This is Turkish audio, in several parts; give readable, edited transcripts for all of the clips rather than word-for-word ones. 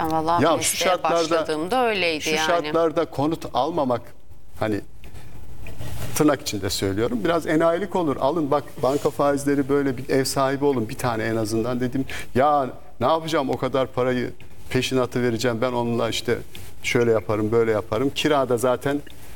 Ben vallahi Ya mesleğe başladığımda öyleydi şu yani. şartlarda konut almamak, hani tırnak içinde söylüyorum, biraz enayilik olur. Alın bak, banka faizleri böyle, bir ev sahibi olun bir tane en azından dedim. Ya ne yapacağım, o kadar parayı peşinatı vereceğim, ben onunla işte şöyle yaparım böyle yaparım. Kirada zaten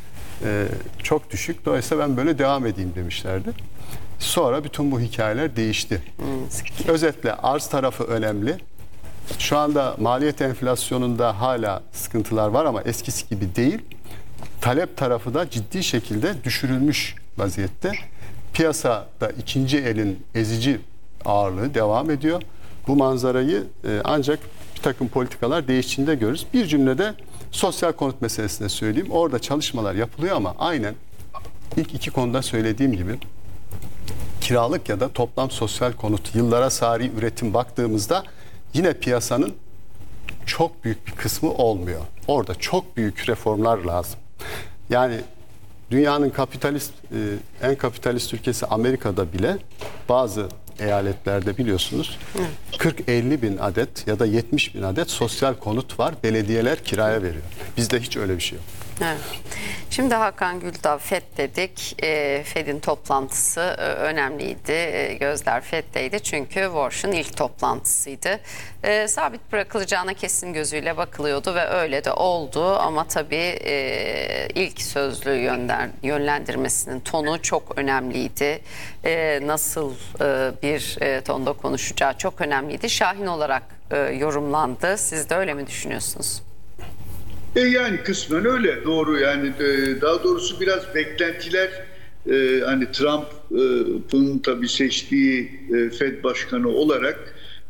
çok düşük, dolayısıyla ben böyle devam edeyim demişlerdi. Sonra bütün bu hikayeler değişti. Özetle arz tarafı önemli. Şu anda maliyet enflasyonunda hala sıkıntılar var ama eskisi gibi değil. Talep tarafı da ciddi şekilde düşürülmüş vaziyette. Piyasada ikinci elin ezici ağırlığı devam ediyor. Bu manzarayı ancak bir takım politikalar değiştiğinde görürüz. Bir cümlede sosyal konut meselesine söyleyeyim. Orada çalışmalar yapılıyor ama aynen ilk iki konuda söylediğim gibi kiralık ya da toplam sosyal konut yıllara sari üretim baktığımızda yine piyasanın çok büyük bir kısmı olmuyor. Orada çok büyük reformlar lazım. Yani dünyanın en kapitalist ülkesi Amerika'da bile bazı eyaletlerde biliyorsunuz 40-50 bin adet ya da 70 bin adet sosyal konut var. Belediyeler kiraya veriyor. Bizde hiç öyle bir şey yok. Evet. Şimdi Hakan Güldağ, FED dedik. FED'in toplantısı önemliydi. Gözler FED'deydi çünkü Warsh'un ilk toplantısıydı. Sabit bırakılacağına kesin gözüyle bakılıyordu ve öyle de oldu. Ama tabii ilk sözlü yönlendirmesinin tonu çok önemliydi. Nasıl bir tonda konuşacağı çok önemliydi. Şahin olarak yorumlandı. Siz de öyle mi düşünüyorsunuz? Yani kısmen öyle, doğru. Yani daha doğrusu biraz beklentiler, hani Trump'ın tabii seçtiği Fed başkanı olarak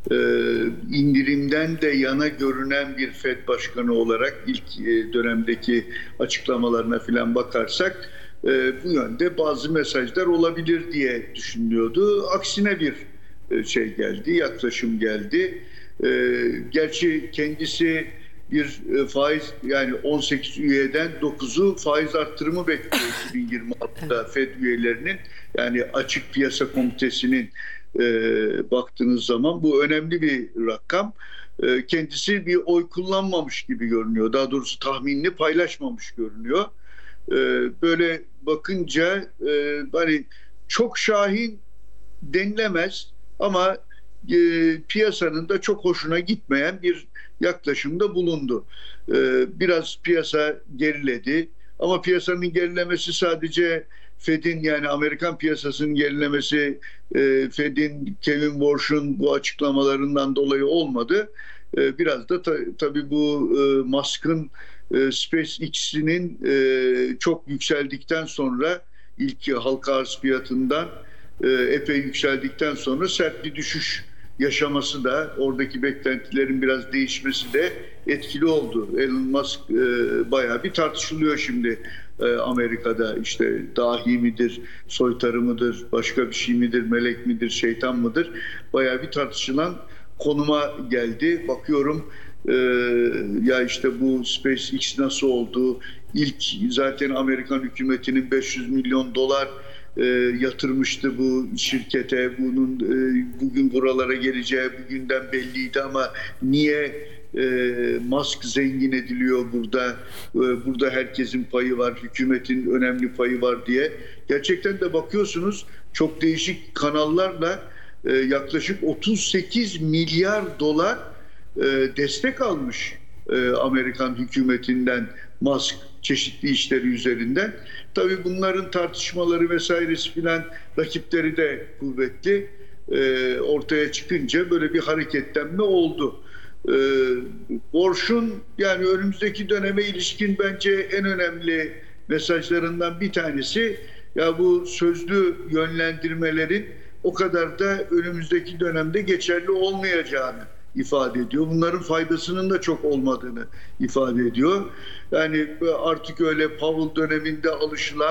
indirimden de yana görünen bir Fed başkanı olarak ilk dönemdeki açıklamalarına falan bakarsak bu yönde bazı mesajlar olabilir diye düşünülüyordu. Aksine bir şey geldi, yaklaşım geldi. Gerçi kendisi bir faiz, yani 18 üyeden 9'u faiz arttırımı bekliyor 2026'da Fed üyelerinin, yani açık piyasa komitesinin baktığınız zaman bu önemli bir rakam. Kendisi bir oy kullanmamış gibi görünüyor. Daha doğrusu tahminini paylaşmamış görünüyor. Böyle bakınca hani çok şahin denilemez ama piyasanın da çok hoşuna gitmeyen bir yaklaşımda bulundu. Biraz piyasa geriledi ama piyasanın gerilemesi sadece Fed'in, yani Amerikan piyasasının gerilemesi Fed'in, Kevin Warsh'un bu açıklamalarından dolayı olmadı. Biraz da tabii bu Musk'ın SpaceX'inin çok yükseldikten sonra, ilk halka arz fiyatından epey yükseldikten sonra sert bir düşüş yaşaması da, oradaki beklentilerin biraz değişmesi de etkili oldu. Elon Musk bayağı bir tartışılıyor şimdi Amerika'da. İşte dahi midir, soytarı mıdır, başka bir şey midir, melek midir, şeytan mıdır? Bayağı bir tartışılan konuma geldi. Bakıyorum ya işte bu SpaceX nasıl oldu? İlk zaten Amerikan hükümetinin 500 milyon dolar yatırmıştı bu şirkete. Bunun bugün buralara geleceği bugünden belliydi ama niye Musk zengin ediliyor burada? Burada herkesin payı var, hükümetin önemli payı var diye. Gerçekten de bakıyorsunuz çok değişik kanallarla yaklaşık 38 milyar dolar destek almış Amerikan hükümetinden Musk, çeşitli işleri üzerinden. Tabii bunların tartışmaları vesairesi filan, rakipleri de kuvvetli. Ortaya çıkınca böyle bir hareketlenme oldu. Warsh'un yani önümüzdeki döneme ilişkin bence en önemli mesajlarından bir tanesi, ya bu sözlü yönlendirmelerin o kadar da önümüzdeki dönemde geçerli olmayacağını ifade ediyor. Bunların faydasının da çok olmadığını ifade ediyor. Yani artık öyle Powell döneminde alışılan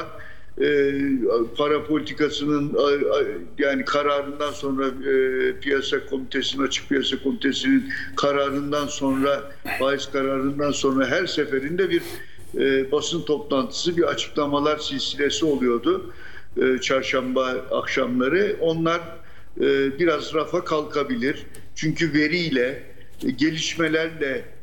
para politikasının yani kararından sonra piyasa komitesinin, açık piyasa komitesinin kararından sonra, faiz kararından sonra her seferinde bir basın toplantısı, bir açıklamalar silsilesi oluyordu çarşamba akşamları. Onlar biraz rafa kalkabilir. Çünkü veriyle, gelişmelerle